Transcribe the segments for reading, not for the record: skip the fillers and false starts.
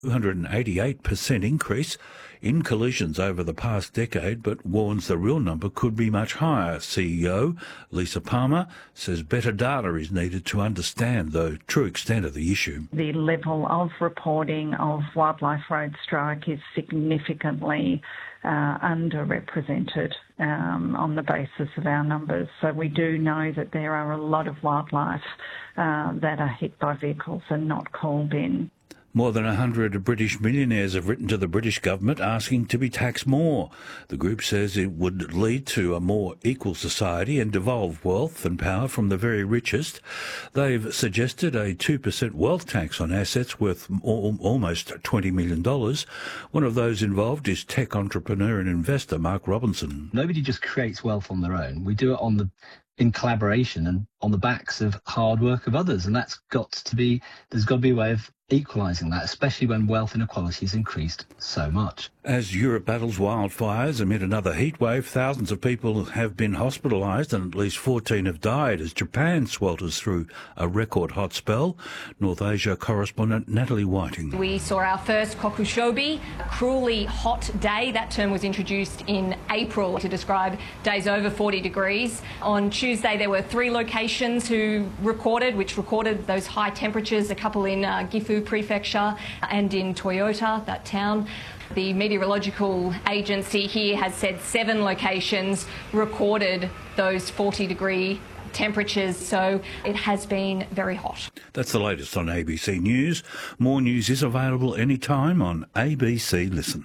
288% increase in collisions over the past decade, but warns the real number could be much higher. CEO Lisa Palmer says better data is needed to understand the true extent of the issue. The level of reporting of wildlife road strike is significantly underrepresented on the basis of our numbers. So we do know that there are a lot of wildlife that are hit by vehicles and not called in. More than 100 British millionaires have written to the British government asking to be taxed more. The group says it would lead to a more equal society and devolve wealth and power from the very richest. They've suggested a 2% wealth tax on assets worth almost $20 million. One of those involved is tech entrepreneur and investor Mark Robinson. Nobody just creates wealth on their own. We do it in collaboration and on the backs of hard work of others. And there's got to be a way of equalising that, especially when wealth inequality has increased so much. As Europe battles wildfires amid another heatwave, thousands of people have been hospitalised and at least 14 have died as Japan swelters through a record hot spell. North Asia correspondent Natalie Whiting. We saw our first kokushobi, a cruelly hot day. That term was introduced in April to describe days over 40 degrees. On Tuesday there were 3 locations which recorded those high temperatures, a couple in Gifu Prefecture and in Toyota, that town. The meteorological agency here has said 7 locations recorded those 40-degree temperatures, so it has been very hot. That's the latest on ABC News. More news is available anytime on ABC Listen.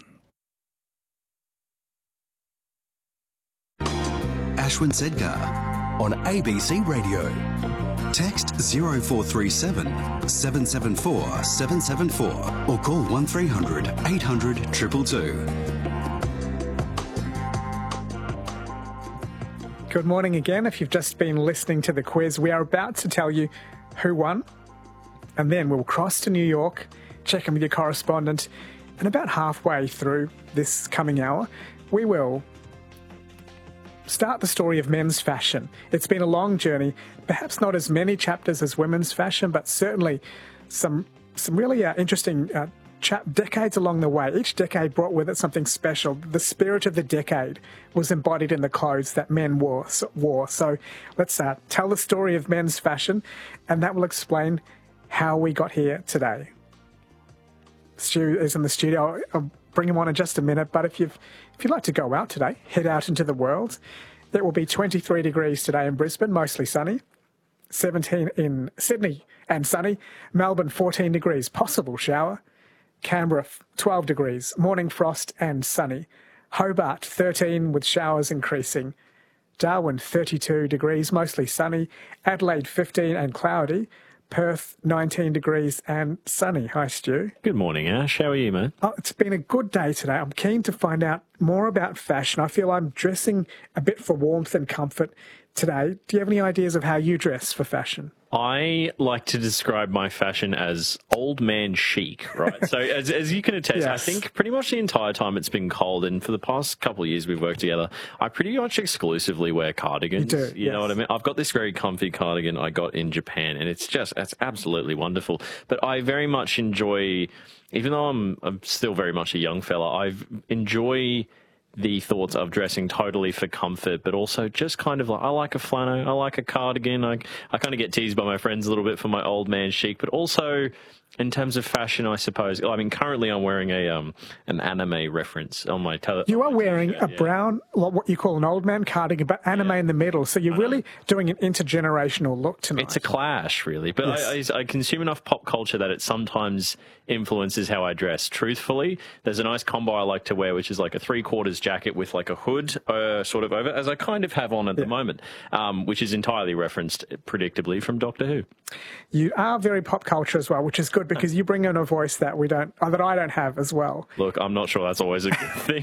Ashwin Sedgar on ABC Radio. Text 0437 774 774 or call 1300 800 222. Good morning again. If you've just been listening to the quiz, we are about to tell you who won, and then we'll cross to New York, check in with your correspondent, and about halfway through this coming hour, we will start the story of men's fashion. It's been a long journey, perhaps not as many chapters as women's fashion, but certainly some really interesting decades along the way. Each decade brought with it something special. The spirit of the decade was embodied in the clothes that men wore. So let's tell the story of men's fashion, and that will explain how we got here today. Stu is in the studio. I'll bring him on in just a minute, but if you'd like to go out today, head out into the world. It will be 23 degrees today in Brisbane, mostly sunny. 17 in Sydney and sunny. Melbourne, 14 degrees, possible shower. Canberra, 12 degrees, morning frost and sunny. Hobart, 13 with showers increasing. Darwin, 32 degrees, mostly sunny. Adelaide, 15 and cloudy. Perth, 19 degrees and sunny. Hi, Stu. Good morning, Ash. How are you, mate? Oh, it's been a good day today. I'm keen to find out more about fashion. I feel I'm dressing a bit for warmth and comfort today. Do you have any ideas of how you dress for fashion? I like to describe my fashion as old man chic, right? So as you can attest, yes. I think pretty much the entire time it's been cold, and for the past couple of years we've worked together, I pretty much exclusively wear cardigans. You do, you know what I mean? I've got this very comfy cardigan I got in Japan, and it's absolutely wonderful. But I very much enjoy, even though I'm still very much a young fella, I enjoy the thoughts of dressing totally for comfort, but also just kind of like, I like a flannel, I like a cardigan. I kind of get teased by my friends a little bit for my old man chic, but also in terms of fashion, I suppose. I mean, currently I'm wearing an anime reference on my You are wearing a brown, what you call an old man cardigan, but anime in the middle. So you're really doing an intergenerational look tonight. It's a clash, really. But yes. I consume enough pop culture that it sometimes influences how I dress. Truthfully, there's a nice combo I like to wear, which is like a 3/4 jacket with like a hood sort of over, as I kind of have on at the moment, which is entirely referenced, predictably, from Doctor Who. You are very pop culture as well, which is good because you bring in a voice that I don't have as well. Look, I'm not sure that's always a good thing.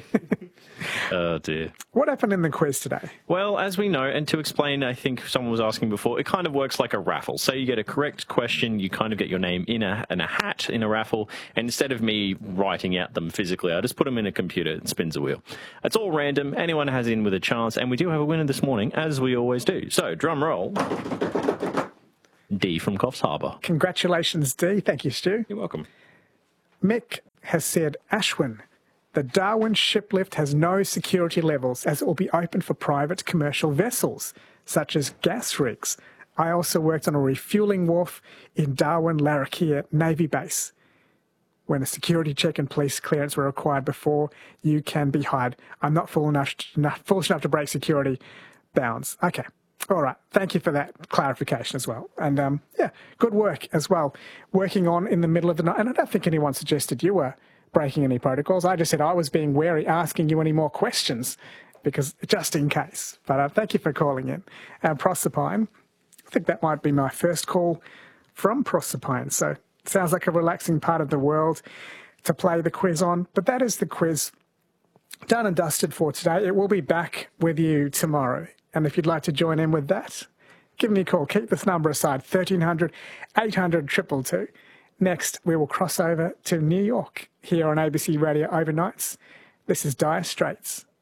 Oh, dear. What happened in the quiz today? Well, as we know, and to explain, I think someone was asking before, it kind of works like a raffle. So you get a correct question, you kind of get your name in a hat in a raffle, and instead of me writing out them physically, I just put them in a computer and spins a wheel. It's all random. Anyone has in with a chance, and we do have a winner this morning, as we always do. So, drum roll. D from Coffs Harbour. Congratulations, D. Thank you, Stu. You're welcome. Mick has said, Ashwin, the Darwin shiplift has no security levels as it will be open for private commercial vessels, such as gas rigs. I also worked on a refuelling wharf in Darwin Larrakia Navy Base, when a security check and police clearance were required before you can be hired. I'm not foolish enough to break security bounds. Okay. All right. Thank you for that clarification as well. And, good work as well, working on in the middle of the night. And I don't think anyone suggested you were breaking any protocols. I just said I was being wary, asking you any more questions, because just in case. But thank you for calling in. Proserpine, I think that might be my first call from Proserpine. So sounds like a relaxing part of the world to play the quiz on. But that is the quiz done and dusted for today. It will be back with you tomorrow. And if you'd like to join in with that, give me a call. Keep this number aside, 1300 800 222. Next, we will cross over to New York here on ABC Radio Overnights. This is Dire Straits.